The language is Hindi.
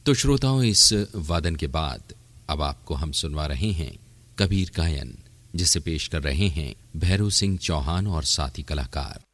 तो श्रोताओं, इस वादन के बाद अब आपको हम सुनवा रहे हैं कबीर गायन, जिसे पेश कर रहे हैं भैरव सिंह चौहान और साथी कलाकार।